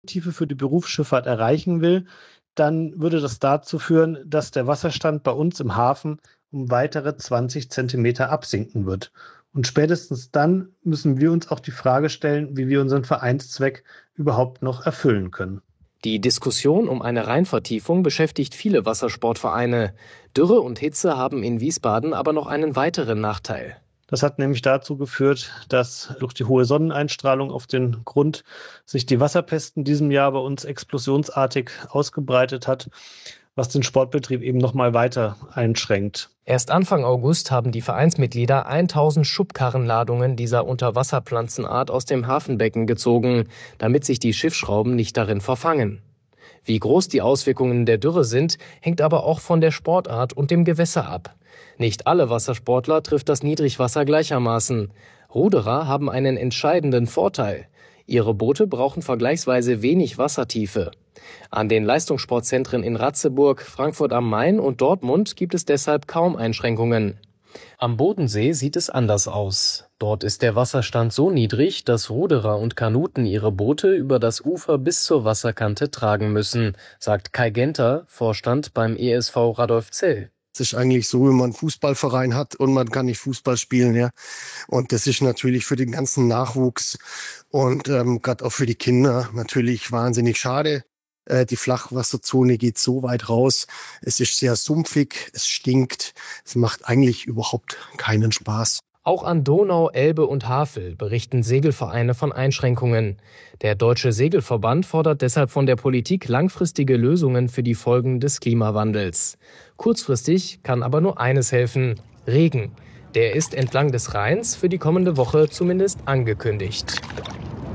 Tiefe für die Berufsschifffahrt erreichen will, dann würde das dazu führen, dass der Wasserstand bei uns im Hafen um weitere 20 Zentimeter absinken wird. Und spätestens dann müssen wir uns auch die Frage stellen, wie wir unseren Vereinszweck überhaupt noch erfüllen können. Die Diskussion um eine Rheinvertiefung beschäftigt viele Wassersportvereine. Dürre und Hitze haben in Wiesbaden aber noch einen weiteren Nachteil. Das hat nämlich dazu geführt, dass durch die hohe Sonneneinstrahlung auf den Grund sich die Wasserpest in diesem Jahr bei uns explosionsartig ausgebreitet hat, was den Sportbetrieb eben noch mal weiter einschränkt. Erst Anfang August haben die Vereinsmitglieder 1000 Schubkarrenladungen dieser Unterwasserpflanzenart aus dem Hafenbecken gezogen, damit sich die Schiffsschrauben nicht darin verfangen. Wie groß die Auswirkungen der Dürre sind, hängt aber auch von der Sportart und dem Gewässer ab. Nicht alle Wassersportler trifft das Niedrigwasser gleichermaßen. Ruderer haben einen entscheidenden Vorteil. Ihre Boote brauchen vergleichsweise wenig Wassertiefe. An den Leistungssportzentren in Ratzeburg, Frankfurt am Main und Dortmund gibt es deshalb kaum Einschränkungen. Am Bodensee sieht es anders aus. Dort ist der Wasserstand so niedrig, dass Ruderer und Kanuten ihre Boote über das Ufer bis zur Wasserkante tragen müssen, sagt Kai Genter, Vorstand beim ESV Radolfzell. Es ist eigentlich so, wenn man einen Fußballverein hat und man kann nicht Fußball spielen, ja. Und das ist natürlich für den ganzen Nachwuchs und gerade auch für die Kinder natürlich wahnsinnig schade. Die Flachwasserzone geht so weit raus. Es ist sehr sumpfig, es stinkt. Es macht eigentlich überhaupt keinen Spaß. Auch an Donau, Elbe und Havel berichten Segelvereine von Einschränkungen. Der Deutsche Segelverband fordert deshalb von der Politik langfristige Lösungen für die Folgen des Klimawandels. Kurzfristig kann aber nur eines helfen: Regen. Der ist entlang des Rheins für die kommende Woche zumindest angekündigt.